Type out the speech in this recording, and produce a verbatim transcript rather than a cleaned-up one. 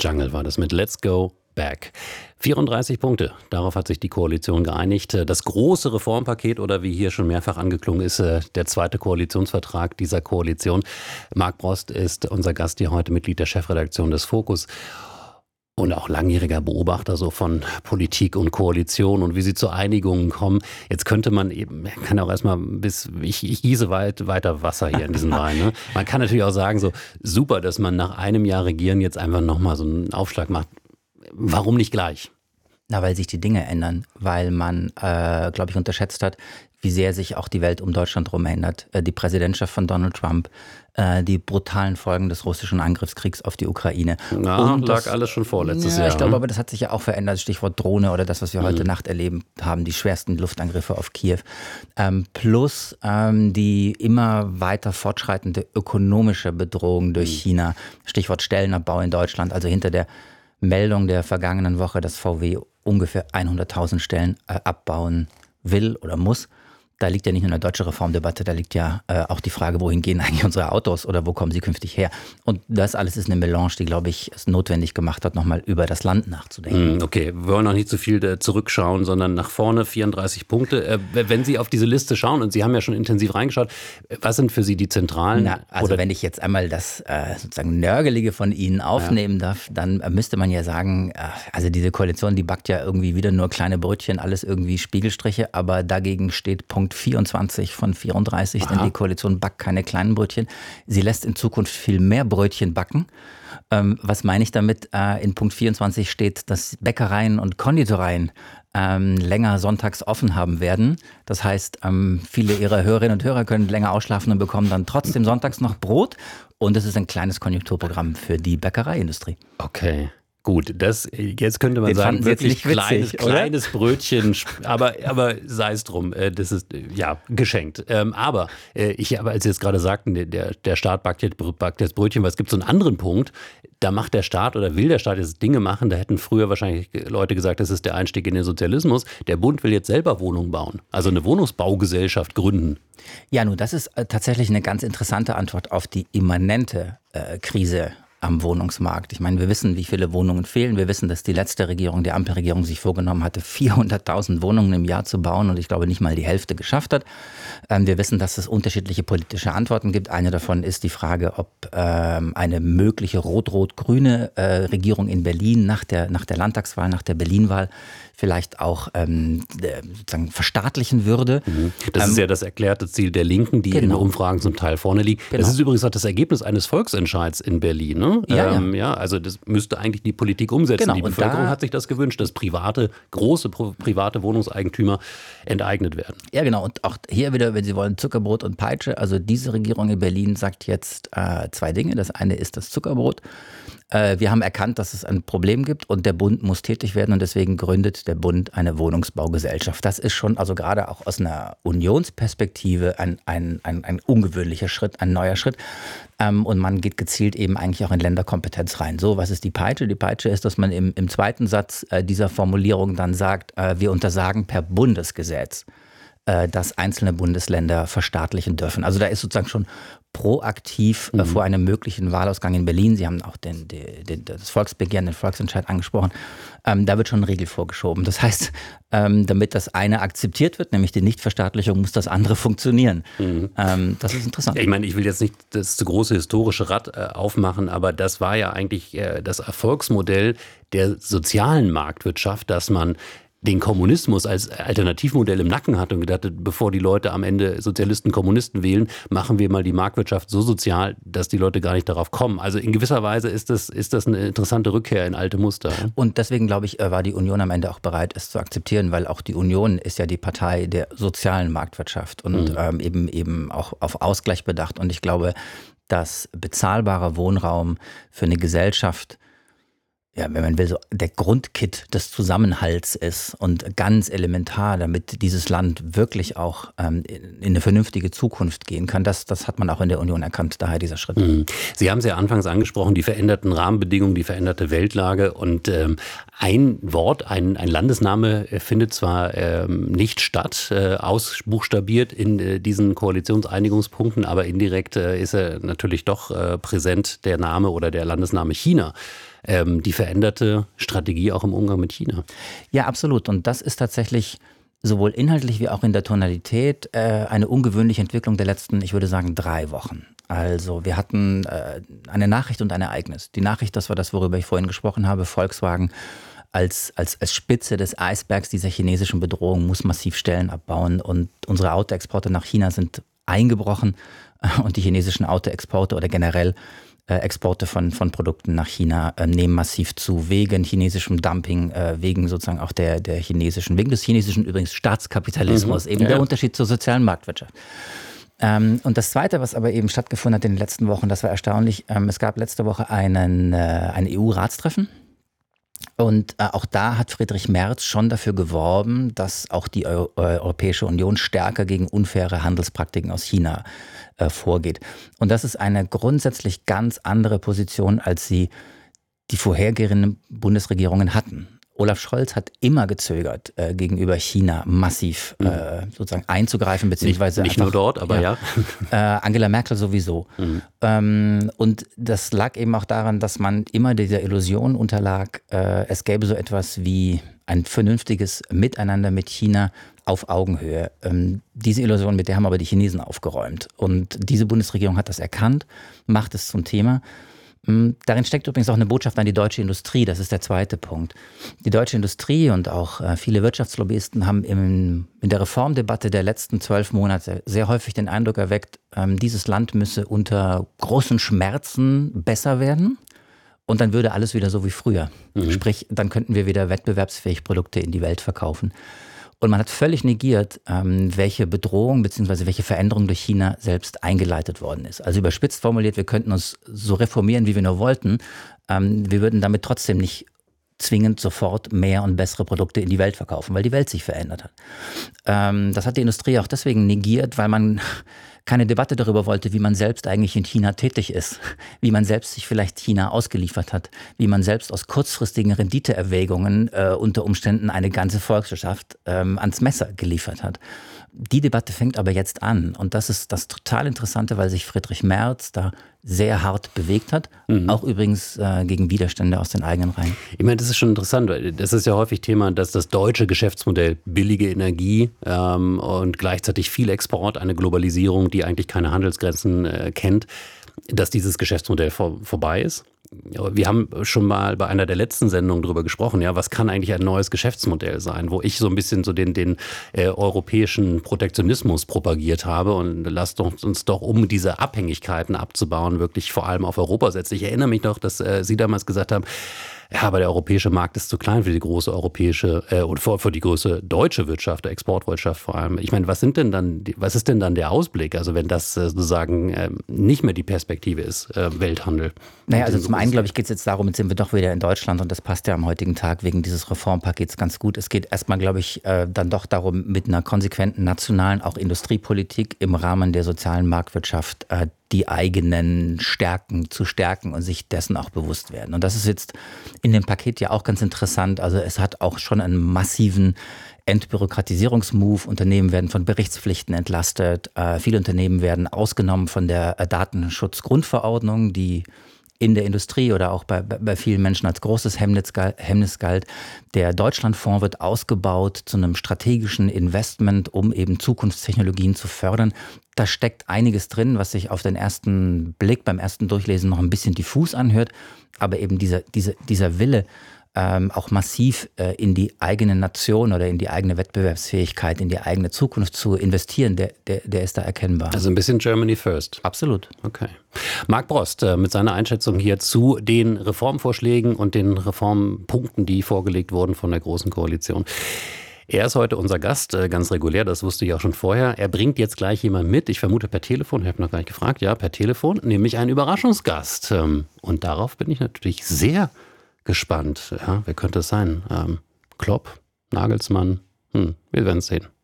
Jungle war das mit Let's Go Back. vierunddreißig Punkte, darauf hat sich die Koalition geeinigt. Das große Reformpaket oder wie hier schon mehrfach angeklungen ist, der zweite Koalitionsvertrag dieser Koalition. Marc Brost ist unser Gast hier heute, Mitglied der Chefredaktion des Fokus und auch langjähriger Beobachter so von Politik und Koalition und wie sie zu Einigungen kommen. Jetzt könnte man eben, man kann auch erstmal bis, ich, ich gieße weit, weiter Wasser hier in diesen Wein. Ne? Man kann natürlich auch sagen, so super, dass man nach einem Jahr Regieren jetzt einfach nochmal so einen Aufschlag macht. Warum nicht gleich? Na, weil sich die Dinge ändern, weil man, äh, glaube ich, unterschätzt hat, wie sehr sich auch die Welt um Deutschland herum ändert. Äh, die Präsidentschaft von Donald Trump, äh, die brutalen Folgen des russischen Angriffskriegs auf die Ukraine. Na, und lag das, alles schon vor letztes ja, Jahr. Ich glaube, ne? aber das hat sich ja auch verändert. Stichwort Drohne oder das, was wir mhm. heute Nacht erleben haben, die schwersten Luftangriffe auf Kiew. Ähm, plus ähm, die immer weiter fortschreitende ökonomische Bedrohung durch mhm. China. Stichwort Stellenabbau in Deutschland. Also hinter der Meldung der vergangenen Woche, dass V W ungefähr hunderttausend Stellen äh, abbauen will oder muss. Da liegt ja nicht nur eine deutsche Reformdebatte, da liegt ja äh, auch die Frage, wohin gehen eigentlich unsere Autos oder wo kommen sie künftig her? Und das alles ist eine Melange, die, glaube ich, es notwendig gemacht hat, nochmal über das Land nachzudenken. Okay, wir wollen noch nicht zu viel äh, zurückschauen, sondern nach vorne vierunddreißig Punkte. Äh, wenn Sie auf diese Liste schauen, und Sie haben ja schon intensiv reingeschaut, was sind für Sie die zentralen? Na, also oder? Wenn ich jetzt einmal das äh, sozusagen Nörgelige von Ihnen aufnehmen ja. darf, dann äh, müsste man ja sagen, äh, also diese Koalition, die backt ja irgendwie wieder nur kleine Brötchen, alles irgendwie Spiegelstriche, aber dagegen steht Punkt vierundzwanzig von vierunddreißig, Aha. denn die Koalition backt keine kleinen Brötchen. Sie lässt in Zukunft viel mehr Brötchen backen. Ähm, was meine ich damit? Äh, in Punkt vierundzwanzig steht, dass Bäckereien und Konditoreien ähm, länger sonntags offen haben werden. Das heißt, ähm, viele Ihrer Hörerinnen und Hörer können länger ausschlafen und bekommen dann trotzdem sonntags noch Brot. Und es ist ein kleines Konjunkturprogramm für die Bäckereiindustrie. Okay. Gut, das jetzt könnte man Den sagen, wirklich witzig, kleines, oder? kleines Brötchen, aber, aber sei es drum, das ist ja geschenkt. Aber ich, aber als Sie jetzt gerade sagten, der, der Staat backt jetzt, backt jetzt Brötchen, weil es gibt so einen anderen Punkt, da macht der Staat oder will der Staat jetzt Dinge machen, da hätten früher wahrscheinlich Leute gesagt, das ist der Einstieg in den Sozialismus. Der Bund will jetzt selber Wohnungen bauen, also eine Wohnungsbaugesellschaft gründen. Ja, nun, das ist tatsächlich eine ganz interessante Antwort auf die immanente äh, Krise am Wohnungsmarkt. Ich meine, wir wissen, wie viele Wohnungen fehlen. Wir wissen, dass die letzte Regierung, die Ampelregierung, sich vorgenommen hatte, vierhunderttausend Wohnungen im Jahr zu bauen und ich glaube nicht mal die Hälfte geschafft hat. Ähm, wir wissen, dass es unterschiedliche politische Antworten gibt. Eine davon ist die Frage, ob ähm, eine mögliche rot-rot-grüne äh, Regierung in Berlin nach der, nach der Landtagswahl, nach der Berlin-Wahl vielleicht auch ähm, sozusagen verstaatlichen würde. Mhm. Das ähm, ist ja das erklärte Ziel der Linken, die genau. in Umfragen zum Teil vorne liegt. Genau. Das ist übrigens auch das Ergebnis eines Volksentscheids in Berlin. Ne? Ja, ähm, ja. ja, also das müsste eigentlich die Politik umsetzen. Genau. Die Und Bevölkerung da, hat sich das gewünscht, dass private, große private Wohnungseigentümer enteignet werden. Ja, genau. Und auch hier wieder, wenn Sie wollen, Zuckerbrot und Peitsche. Also diese Regierung in Berlin sagt jetzt äh, zwei Dinge. Das eine ist das Zuckerbrot. Äh, wir haben erkannt, dass es ein Problem gibt und der Bund muss tätig werden und deswegen gründet der Bund eine Wohnungsbaugesellschaft. Das ist schon also gerade auch aus einer Unionsperspektive ein, ein, ein, ein ungewöhnlicher Schritt, ein neuer Schritt. Ähm, und man geht gezielt eben eigentlich auch in Länderkompetenz rein. So, was ist die Peitsche? Die Peitsche ist, dass man im, im zweiten Satz äh, dieser Formulierung dann sagt, äh, wir untersagen per Bundesgesetz, äh, dass einzelne Bundesländer verstaatlichen dürfen. Also da ist sozusagen schon proaktiv äh, mhm. vor einem möglichen Wahlausgang in Berlin. Sie haben auch den, den, den, das Volksbegehren, den Volksentscheid angesprochen. Ähm, da wird schon ein Riegel vorgeschoben. Das heißt, ähm, damit das eine akzeptiert wird, nämlich die Nichtverstaatlichung, muss das andere funktionieren. Mhm. Ähm, das ist interessant. Ich meine, ich will jetzt nicht das große historische Rad äh, aufmachen, aber das war ja eigentlich äh, das Erfolgsmodell der sozialen Marktwirtschaft, dass man den Kommunismus als Alternativmodell im Nacken hatte und gedacht hat, bevor die Leute am Ende Sozialisten, Kommunisten wählen, machen wir mal die Marktwirtschaft so sozial, dass die Leute gar nicht darauf kommen. Also in gewisser Weise ist das, ist das eine interessante Rückkehr in alte Muster. Und deswegen, glaube ich, war die Union am Ende auch bereit, es zu akzeptieren, weil auch die Union ist ja die Partei der sozialen Marktwirtschaft und mhm. ähm, eben, eben auch auf Ausgleich bedacht. Und ich glaube, dass bezahlbarer Wohnraum für eine Gesellschaft, ja, wenn man will, so der Grundkit des Zusammenhalts ist und ganz elementar, damit dieses Land wirklich auch ähm, in eine vernünftige Zukunft gehen kann. Das, das hat man auch in der Union erkannt, daher dieser Schritt. Mhm. Sie haben es ja anfangs angesprochen, die veränderten Rahmenbedingungen, die veränderte Weltlage und ähm, ein Wort, ein, ein Landesname findet zwar ähm, nicht statt, äh, ausbuchstabiert in äh, diesen Koalitionseinigungspunkten, aber indirekt äh, ist er natürlich doch äh, präsent, der Name oder der Landesname China. ähm, die veränderte Strategie auch im Umgang mit China. Ja, absolut. Und das ist tatsächlich sowohl inhaltlich wie auch in der Tonalität äh, eine ungewöhnliche Entwicklung der letzten, ich würde sagen, drei Wochen. Also wir hatten äh, eine Nachricht und ein Ereignis. Die Nachricht, das war das, worüber ich vorhin gesprochen habe, Volkswagen als, als, als Spitze des Eisbergs dieser chinesischen Bedrohung muss massiv Stellen abbauen und unsere Autoexporte nach China sind eingebrochen und die chinesischen Autoexporte oder generell äh, Exporte von, von Produkten nach China äh, nehmen massiv zu, wegen chinesischem Dumping, äh, wegen sozusagen auch der, der chinesischen, wegen des chinesischen übrigens Staatskapitalismus, mhm. eben ja. der Unterschied zur sozialen Marktwirtschaft. Ähm, und das Zweite, was aber eben stattgefunden hat in den letzten Wochen, das war erstaunlich, ähm, es gab letzte Woche einen, äh, ein E U-Ratstreffen. Und äh, auch da hat Friedrich Merz schon dafür geworben, dass auch die Eu- äh, Europäische Union stärker gegen unfaire Handelspraktiken aus China äh, vorgeht. Und das ist eine grundsätzlich ganz andere Position, als sie die vorhergehenden Bundesregierungen hatten. Olaf Scholz hat immer gezögert, äh, gegenüber China massiv mhm. äh, sozusagen einzugreifen, beziehungsweise nicht, nicht einfach, nur dort, aber ja. ja. Äh, Angela Merkel sowieso. Mhm. Ähm, und das lag eben auch daran, dass man immer dieser Illusion unterlag, äh, es gäbe so etwas wie ein vernünftiges Miteinander mit China auf Augenhöhe. Ähm, diese Illusion, mit der haben aber die Chinesen aufgeräumt. Und diese Bundesregierung hat das erkannt, macht es zum Thema. Darin steckt übrigens auch eine Botschaft an die deutsche Industrie, das ist der zweite Punkt. Die deutsche Industrie und auch viele Wirtschaftslobbyisten haben im, in der Reformdebatte der letzten zwölf Monate sehr häufig den Eindruck erweckt, dieses Land müsse unter großen Schmerzen besser werden und dann würde alles wieder so wie früher. Mhm. Sprich, dann könnten wir wieder wettbewerbsfähig Produkte in die Welt verkaufen. Und man hat völlig negiert, ähm, welche Bedrohung bzw. welche Veränderung durch China selbst eingeleitet worden ist. Also überspitzt formuliert, wir könnten uns so reformieren, wie wir nur wollten. Ähm, wir würden damit trotzdem nicht zwingend sofort mehr und bessere Produkte in die Welt verkaufen, weil die Welt sich verändert hat. Ähm, das hat die Industrie auch deswegen negiert, weil man keine Debatte darüber wollte, wie man selbst eigentlich in China tätig ist, wie man selbst sich vielleicht China ausgeliefert hat, wie man selbst aus kurzfristigen Renditeerwägungen äh, unter Umständen eine ganze Volkswirtschaft ähm, ans Messer geliefert hat. Die Debatte fängt aber jetzt an und das ist das total Interessante, weil sich Friedrich Merz da sehr hart bewegt hat, mhm. auch übrigens äh, gegen Widerstände aus den eigenen Reihen. Ich meine, das ist schon interessant, weil das ist ja häufig Thema, dass das deutsche Geschäftsmodell billige Energie ähm, und gleichzeitig viel Export, eine Globalisierung, die eigentlich keine Handelsgrenzen äh, kennt, dass dieses Geschäftsmodell vor, vorbei ist. Wir haben schon mal bei einer der letzten Sendungen darüber gesprochen, ja, was kann eigentlich ein neues Geschäftsmodell sein, wo ich so ein bisschen so den, den äh, europäischen Protektionismus propagiert habe und lasst uns doch, um diese Abhängigkeiten abzubauen, wirklich vor allem auf Europa setzen. Ich erinnere mich noch, dass äh, Sie damals gesagt haben, ja, aber der europäische Markt ist zu klein für die große europäische äh, und für, für die große deutsche Wirtschaft, der Exportwirtschaft vor allem. Ich meine, was sind denn dann, was ist denn dann der Ausblick? Also wenn das äh, sozusagen äh, nicht mehr die Perspektive ist, äh, Welthandel. Naja, also zum einen, glaube ich, geht es jetzt darum, jetzt sind wir doch wieder in Deutschland und das passt ja am heutigen Tag wegen dieses Reformpakets ganz gut. Es geht erstmal, glaube ich, äh, dann doch darum, mit einer konsequenten nationalen, auch Industriepolitik im Rahmen der sozialen Marktwirtschaft äh, die eigenen Stärken zu stärken und sich dessen auch bewusst werden. Und das ist jetzt in dem Paket ja auch ganz interessant. Also es hat auch schon einen massiven Entbürokratisierungsmove. Unternehmen werden von Berichtspflichten entlastet. Äh, viele Unternehmen werden ausgenommen von der äh, Datenschutzgrundverordnung, die in der Industrie oder auch bei, bei vielen Menschen als großes Hemmnis, Hemmnis galt. Der Deutschlandfonds wird ausgebaut zu einem strategischen Investment, um eben Zukunftstechnologien zu fördern. Da steckt einiges drin, was sich auf den ersten Blick, beim ersten Durchlesen noch ein bisschen diffus anhört. Aber eben dieser, dieser, dieser Wille, ähm, auch massiv äh, in die eigene Nation oder in die eigene Wettbewerbsfähigkeit, in die eigene Zukunft zu investieren, der, der, der ist da erkennbar. Also ein bisschen Germany first. Absolut. Okay. Marc Brost äh, mit seiner Einschätzung hier zu den Reformvorschlägen und den Reformpunkten, die vorgelegt wurden von der Großen Koalition. Er ist heute unser Gast, ganz regulär, das wusste ich auch schon vorher. Er bringt jetzt gleich jemand mit, ich vermute per Telefon, ich habe noch gar nicht gefragt, ja, per Telefon, nämlich einen Überraschungsgast. Und darauf bin ich natürlich sehr gespannt. Ja, wer könnte es sein? Ähm, Klopp, Nagelsmann, hm, wir werden es sehen.